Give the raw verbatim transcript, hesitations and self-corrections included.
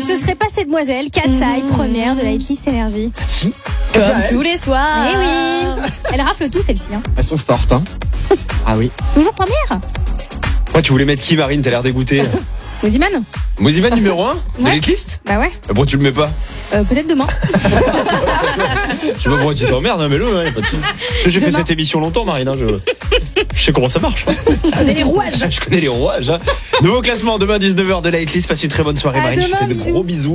ce serait pas cette demoiselle, Katsai, mmh. première de la hitlist Énergie. Ah si. Comme Ah, tous les soirs. Eh oui. Elle rafle tout celle-ci. Hein. Elles sont fortes, hein. Ah oui. Toujours première. Ouais, tu voulais mettre qui, Marine? T'as l'air dégoûtée. Moziman. Moziman numéro un de Ouais. l'hitlist? Bah ouais. Pourquoi tu le mets pas? Euh, peut-être demain. Je sais pas pourquoi tu t'emmerdes, hein, mais le, hein, pas de soucis. J'ai fait Demain. cette émission longtemps, Marine. Hein, je... je sais comment ça marche. Je connais les rouages. Je connais les rouages. Hein. Nouveau classement demain dix-neuf heures de la hitlist. Passe une très bonne soirée, À Marine. demain, Je te fais de bisous. gros bisous.